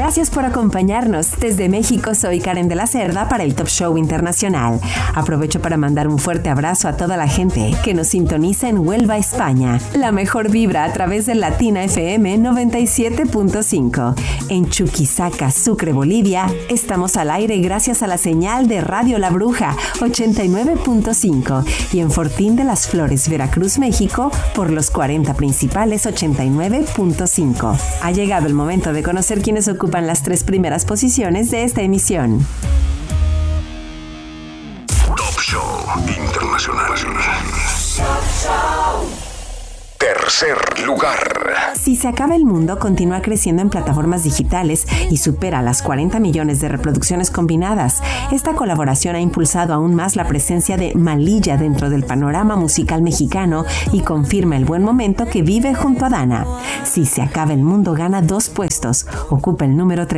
Gracias por acompañarnos. Desde México soy Karen de la Cerda para el Top Show Internacional. Aprovecho para mandar un fuerte abrazo a toda la gente que nos sintoniza en Huelva, España. La mejor vibra a través de Latina FM 97.5. En Chuquisaca, Sucre, Bolivia, estamos al aire gracias a la señal de Radio La Bruja 89.5 y en Fortín de las Flores, Veracruz, México, por los 40 principales 89.5. Ha llegado el momento de conocer quiénes ocupan las 3 primeras posiciones de esta emisión. Top Show Internacional. Tercer lugar. Si se acaba el mundo, continúa creciendo en plataformas digitales y supera las 40 millones de reproducciones combinadas. Esta colaboración ha impulsado aún más la presencia de Malilla dentro del panorama musical mexicano y confirma el buen momento que vive junto a Dana. Si se acaba el mundo gana 2 puestos, ocupa el número 3.